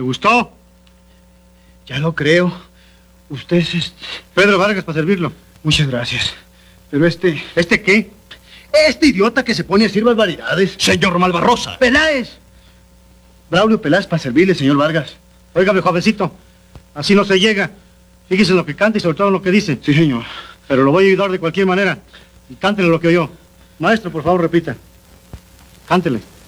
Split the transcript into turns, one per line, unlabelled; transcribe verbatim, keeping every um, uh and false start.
gustó?
Ya lo creo. Usted es este...
Pedro Vargas, para servirlo.
Muchas gracias. Pero este...
¿Este qué?
Este idiota que se pone a decir barbaridades.
Señor Malvarrosa.
¡Peláez! Braulio Peláez, para servirle, señor Vargas.
Óigame, jovencito. Así no se llega. Fíjese en lo que canta y sobre todo en lo que dice.
Sí, señor.
Pero lo voy a ayudar de cualquier manera. Y cántele lo que oyó. Maestro, por favor, repita. Cántele.